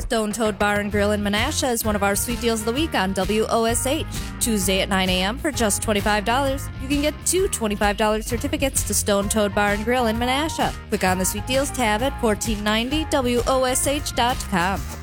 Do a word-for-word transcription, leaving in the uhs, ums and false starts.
Stone Toad Bar and Grill in Menasha is one of our sweet deals of the week on W O S H. Tuesday at nine a.m. for just twenty-five dollars. You can get two twenty-five dollars certificates to Stone Toad Bar and Grill in Menasha. Click on the Sweet Deals tab at fourteen ninety W O S H dot com.